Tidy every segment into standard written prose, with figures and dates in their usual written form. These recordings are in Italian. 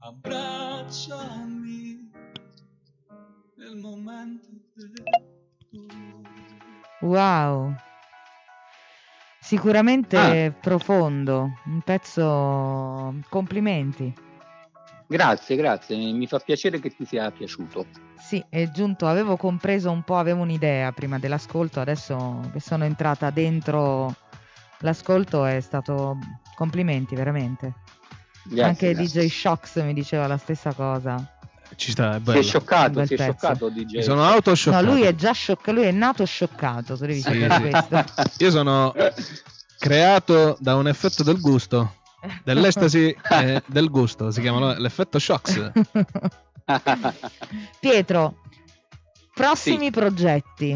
abbracciami nel momento del dolore. Wow, sicuramente profondo, un pezzo, complimenti. Grazie, mi fa piacere che ti sia piaciuto. Sì, è giunto, avevo compreso un po', avevo un'idea prima dell'ascolto, adesso che sono entrata dentro l'ascolto è stato complimenti, veramente. Grazie, Anche grazie. DJ Shocks mi diceva la stessa cosa. Ci sta, è Si bello. è scioccato, Un bel si è pezzo. scioccato DJ. Mi sono autoscioccato. No, lui è già scioccato, lui è nato scioccato, tu devi Sì, sapere sì. questo. Io sono creato da un effetto del gusto, dell'estasi del gusto, si chiama l'effetto Shocks. Pietro, prossimi progetti.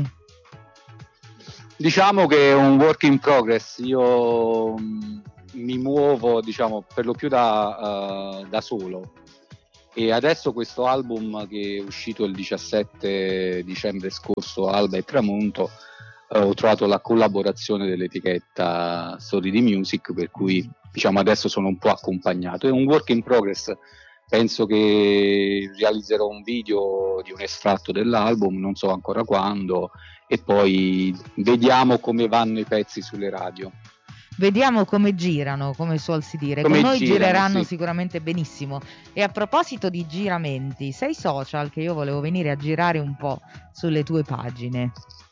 Diciamo che è un work in progress. Io mi muovo, diciamo, per lo più da solo. E adesso questo album che è uscito il 17 dicembre scorso, Alba e Tramonto, ho trovato la collaborazione dell'etichetta Story di Music, per cui diciamo adesso sono un po' accompagnato. È un work in progress. Penso che realizzerò un video di un estratto dell'album, non so ancora quando, e poi vediamo come vanno i pezzi sulle radio. Vediamo come girano, come suol si dire. Come Con noi girano, gireranno sì. Sicuramente benissimo. E a proposito di giramenti, sei social che io volevo venire a girare un po' sulle tue pagine.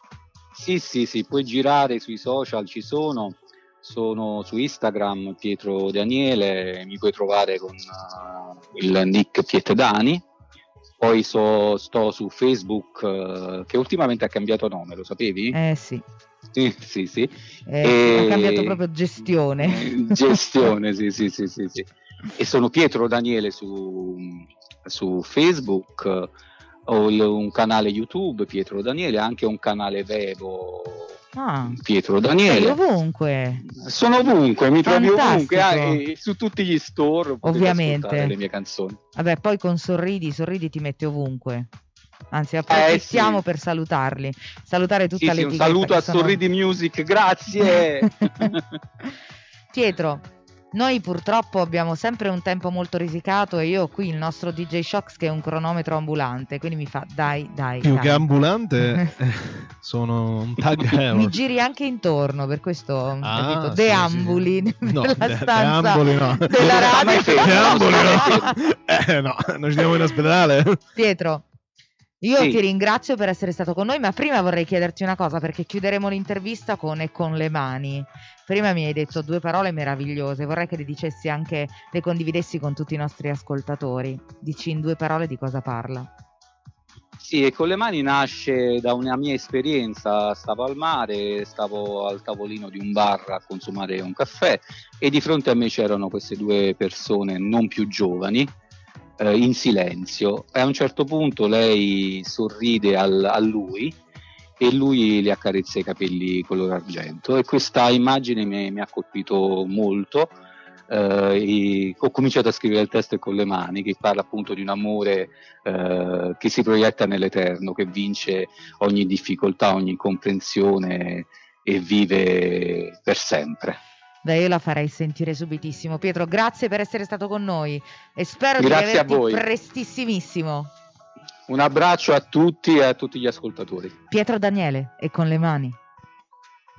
Sì, puoi girare sui social, sono su Instagram Pietro Daniele, mi puoi trovare con il nick Pietdani, poi sto su Facebook che ultimamente ha cambiato nome, lo sapevi? Sì. Sì. Ha cambiato proprio gestione. Gestione, sì. E sono Pietro Daniele su Facebook, ho un canale YouTube Pietro Daniele, anche un canale Vevo Pietro Daniele. Sei ovunque. Sono ovunque, mi trovi Fantastico. ovunque, e su tutti gli store potete Ovviamente. ascoltare le mie canzoni. Vabbè, poi con Sorridi ti mette ovunque. Anzi, approfittiamo sì. per salutarli. Salutare tutta Sì, un l'etichetta. saluto a Sorridi Music, grazie. Pietro, noi purtroppo abbiamo sempre un tempo molto risicato e io ho qui il nostro DJ Shocks che è un cronometro ambulante, quindi mi fa dai. Più che ambulante sono un tag. Mi giri anche intorno, per questo capito, sì, deambuli sì. No, nella stanza deambuli no. della radio. Deambuli no. No, non ci andiamo in ospedale. Pietro, io Sì. ti ringrazio per essere stato con noi, ma prima vorrei chiederti una cosa, perché chiuderemo l'intervista con E con le mani. Prima mi hai detto 2 parole meravigliose, vorrei che le condividessi con tutti i nostri ascoltatori. Dici in 2 parole di cosa parla. Sì, E con le mani nasce da una mia esperienza. Stavo al mare, stavo al tavolino di un bar a consumare un caffè e di fronte a me c'erano queste 2 persone non più giovani, in silenzio, e a un certo punto lei sorride a lui e lui le accarezza i capelli color argento, e questa immagine mi ha colpito molto. E ho cominciato a scrivere il testo con le mani, che parla appunto di un amore che si proietta nell'eterno, che vince ogni difficoltà, ogni incomprensione e vive per sempre. Beh, io la farei sentire subitissimo. Pietro, grazie per essere stato con noi e spero Grazie di a averti voi. prestissimissimo. Un abbraccio a tutti e a tutti gli ascoltatori. Pietro Daniele, E con le mani.